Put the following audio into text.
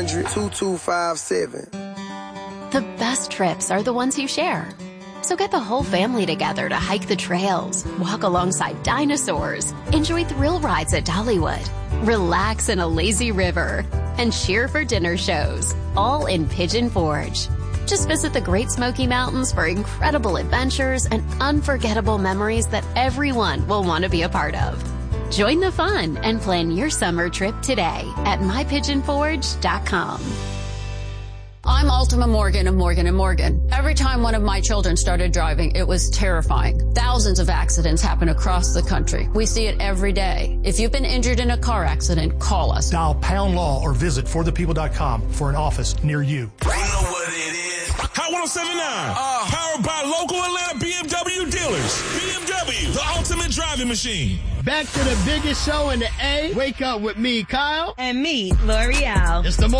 1-800-2257. The best trips are the ones you share. So get the whole family together to hike the trails, walk alongside dinosaurs, enjoy thrill rides at Dollywood, relax in a lazy river, and cheer for dinner shows, all in Pigeon Forge. Just visit the Great Smoky Mountains for incredible adventures and unforgettable memories that everyone will want to be a part of. Join the fun and plan your summer trip today at mypigeonforge.com. I'm Ultima Morgan of Morgan & Morgan. Every time one of my children started driving, it was terrifying. Thousands of accidents happen across the country. We see it every day. If you've been injured in a car accident, call us. Dial pound law or visit forthepeople.com for an office near you. You know what it is. Hot 1079. Powered by local Atlanta BMW dealers. BMW, the ultimate driving machine. Back to the biggest show in the A. Wake up with me, Kyle. And me, L'Oreal. It's the